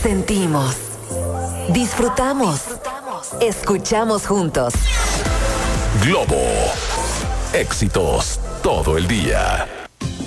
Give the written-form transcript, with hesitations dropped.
Sentimos, disfrutamos, escuchamos juntos. Globo. Éxitos todo el día.